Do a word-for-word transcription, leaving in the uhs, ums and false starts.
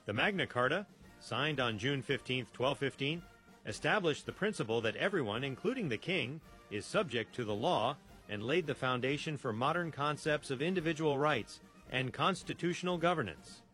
The Magna Carta, signed on June fifteenth, twelve fifteen, established the principle that everyone, including the king, is subject to the law and laid the foundation for modern concepts of individual rights and constitutional governance.